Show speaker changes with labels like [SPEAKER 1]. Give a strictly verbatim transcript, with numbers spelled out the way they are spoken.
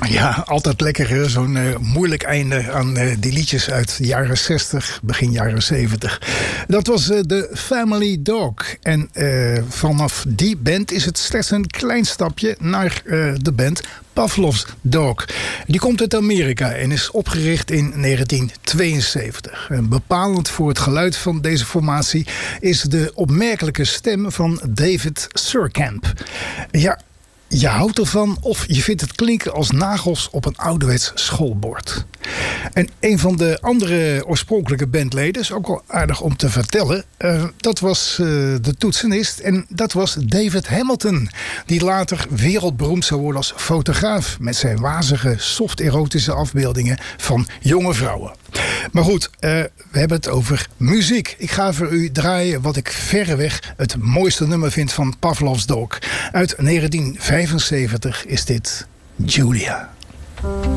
[SPEAKER 1] Ja, altijd lekker, hè? Zo'n uh, moeilijk einde aan uh, die liedjes uit de jaren zestig, begin jaren zeventig. Dat was uh, de Family Dog. En uh, vanaf die band is het slechts een klein stapje naar uh, de band Pavlov's Dog. Die komt uit Amerika en is opgericht in negentien tweeënzeventig. En bepalend voor het geluid van deze formatie is de opmerkelijke stem van David Surkamp. Ja, je houdt ervan of je vindt het klinken als nagels op een ouderwets schoolbord. En een van de andere oorspronkelijke bandleden, is ook wel aardig om te vertellen, uh, dat was uh, de toetsenist en dat was David Hamilton, die later wereldberoemd zou worden als fotograaf met zijn wazige, soft-erotische afbeeldingen van jonge vrouwen. Maar goed, uh, we hebben het over muziek. Ik ga voor u draaien wat ik verreweg het mooiste nummer vind van Pavlov's Dog. Uit negentien vijfenzeventig is dit Julia.